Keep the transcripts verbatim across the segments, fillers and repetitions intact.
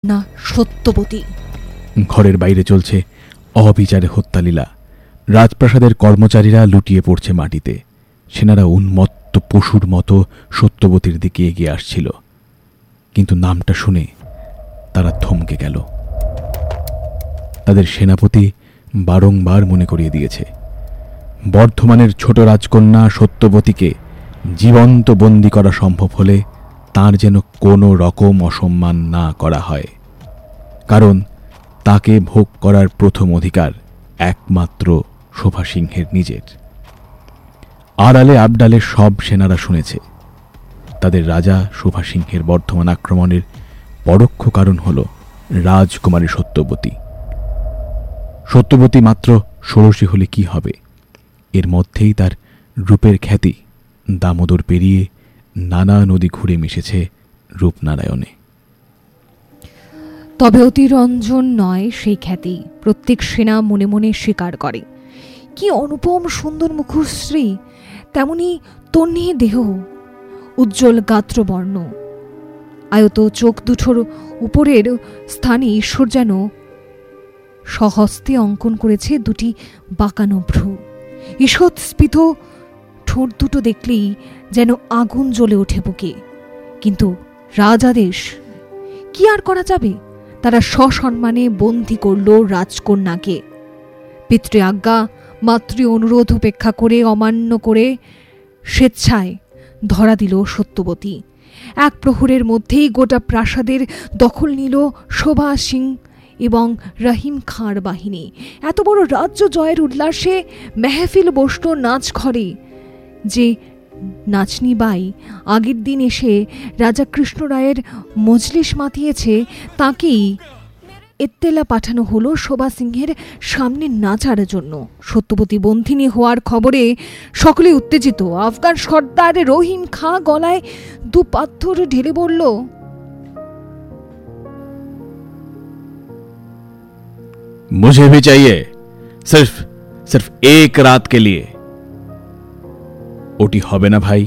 না সত্যবতী। ঘরের বাইরে চলছে অবিচারে হত্যালীলা। রাজপ্রাসাদের কর্মচারীরা লুটিয়ে পড়ছে মাটিতে। সেনারা উন্মত্ত পশুর মতো সত্যবতীর দিকে এগিয়ে আসছিল, কিন্তু নামটা শুনে তারা থমকে গেল। তাদের সেনাপতি বারংবার মনে করিয়ে দিয়েছে, বর্ধমানের ছোট রাজকন্যা সত্যবতীকে জীবন্ত বন্দী করা সম্ভব হলে তার যেন কোনো রকম অসম্মান না করা হয়, কারণ তাকে ভোগ করার প্রথম অধিকার একমাত্র শোভা সিংহের নিজের। আড়ালে আবডালে সব সেনারা শুনেছে তাদের রাজা শোভা সিংহের বর্ধমান আক্রমণের পরোক্ষ কারণ হল রাজকুমারী সত্যবতী। সত্যবতী মাত্র ষোড়শী হলে কি হবে, এর মধ্যেই তার রূপের খ্যাতি দামোদর পেরিয়ে নানা নদী ঘুরে মিশেছে রূপনারায়ণে। তবে অতিরঞ্জন নয় সেই খ্যাতি, প্রত্যেক সেনা মনে মনে স্বীকার করে। কি অনুপম সুন্দর মুখশ্রী, তেমনি তন্নি দেহ, উজ্জ্বল গাত্রবর্ণ, আয়ত চোখ দুটোর উপরের স্থানে ঈশ্বর যেন স্বহস্তে অঙ্কন করেছে দুটি বাঁকানো ভ্রু। ঈষৎ স্ফীত ঠোঁট দুটো দেখলেই যেন আগুন জ্বলে ওঠে বুকে। কিন্তু রাজাদেশ, কি আর করা যাবে, তারা সসম্মানে বন্দী করল রাজকন্যাকে। পিতৃ আজ্ঞা মাতৃ অনুরোধ উপেক্ষা করে অমান্য করে স্বেচ্ছায় ধরা দিল সত্যবতী। এক প্রহরের মধ্যেই গোটা প্রাসাদের দখল নিল শোভা সিং এবং রহিম খাঁর বাহিনী। এত বড় রাজ্য জয়ের উল্লাসে মেহফিল বসল নাচ ঘরে। যে নাচনি বাই আগের দিন এসে রাজা কৃষ্ণ রায়ের মজলিস মাতিয়েছে, তাকেই এত্তেলা পাঠানো হলো শোভা সিংহের সামনে নাচার জন্য। সত্যবতী বন্ধিনী হওয়ার খবরে সকলে উত্তেজিত। আফগান সর্দার রহিম খাঁ গলায় দু পাথর ঢেলে বলল, मुझे भी चाहिए, सिर्फ सिर्फ एक रात के लिए। ওটি হবে না ভাই।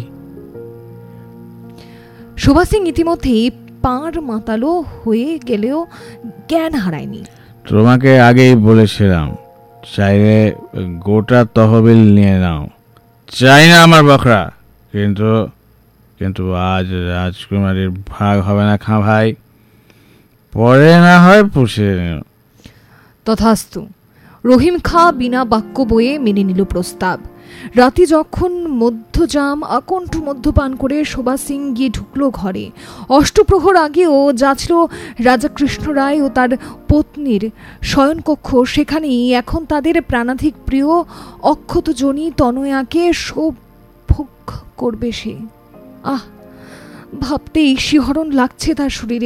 শোভা সিং ইতিমধ্যেই পাঁড় মাতালো হয়ে গেলেও জ্ঞান হারায়নি। তোমাকে আগেই বলেছিলাম, চাইলে গোটা তহবিল নিয়ে নাও, চাই না আমার বকরা। কিন্তু কিন্তু আজ রাজকুমারীর ভাগ হবে না খাঁ ভাই, পরে না হয় পুষে নিও। তথাস্তু। রহিম খাঁ বিনা বাক্য বয়ে মেনে নিল প্রস্তাব। রাতে যখন মধ্যজাম আকণ্ঠ মদ্যপান করে শোভা সিং গিয়ে ঢুকলো ঘরে, অষ্টপ্রহর আগেও যাচ্ছিল রাজা কৃষ্ণ রায় ও তার পত্নীর শয়নকক্ষ, সেখানেই এখন তাদের প্রাণাধিক প্রিয় অক্ষত জনী তনয়াকে সৌভোগ করবে সে। আহ, ভাবতেই শিহরণ লাগছে তার শরীরে।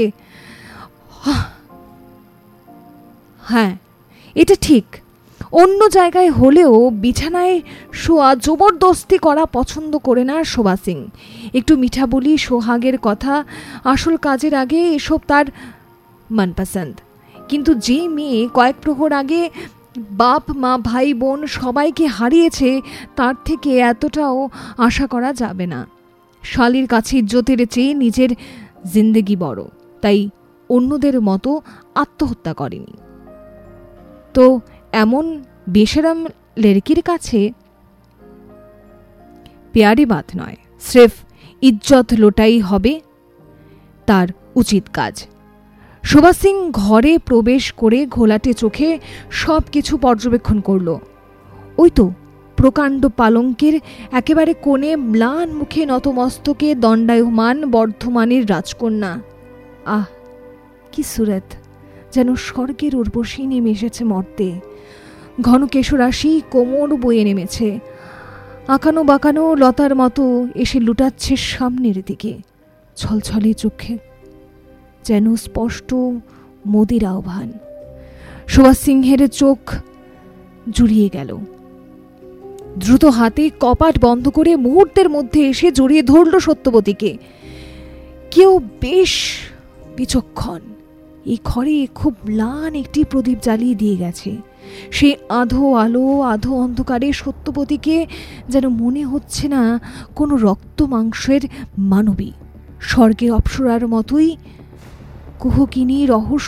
হ্যাঁ, এটা ঠিক, অন্য জায়গায় হলেও বিছানায় শোয়া জবরদস্তি করা পছন্দ করে না শোভা সিং। একটু মিঠা বলি সোহাগের কথা, আসল কাজের আগে এসব তার মনপসন্দ। কিন্তু যে মেয়ে কয়েক প্রহর আগে বাপ মা ভাই বোন সবাইকে হারিয়েছে, তার থেকে এতটাও আশা করা যাবে না। শালীর কাছে ইজ্জতের চেয়ে নিজের জিন্দেগি বড়, তাই অন্যদের মতো আত্মহত্যা করেনি। তো এমন বেশরম লড়কির কাছে পেয়ারি বাত নয়, স্রেফ ইজ্জত লোটাই হবে তার উচিত কাজ। শোভা সিং ঘরে প্রবেশ করে ঘোলাটে চোখে সব কিছু পর্যবেক্ষণ করল। ওই তো প্রকাণ্ড পালঙ্কের একেবারে কোণে ম্লান মুখে নতমস্তকে দণ্ডায়মান বর্ধমানের রাজকন্যা। আহ, কি সুরত, যেন স্বর্গের উর্বশী নেমে এসেছে মর্তে। ঘন কেশরাশি কোমর বয়ে নেমেছে, আঁকানো বাঁকানো লতার মতো এসে লুটাচ্ছে সামনের দিকে। ছলছলে চোখে যেন স্পষ্ট মোদির আহ্বান। শোভা সিংহের চোখ জুড়িয়ে গেল। দ্রুত হাতে কপাট বন্ধ করে মুহূর্তের মধ্যে এসে জড়িয়ে ধরল সত্যবতীকে। কেউ বেশ বিচক্ষণ এই ঘরে খুব ম্লান একটি প্রদীপ জ্বালিয়ে দিয়ে গেছে। সে আধো আলো আধো অন্ধকারে সত্যবতীকে যেন মনে হচ্ছে না কোনো রক্ত মাংসের মানবী, স্বর্গের অপ্সরার মতোই কুহকিনী রহস্য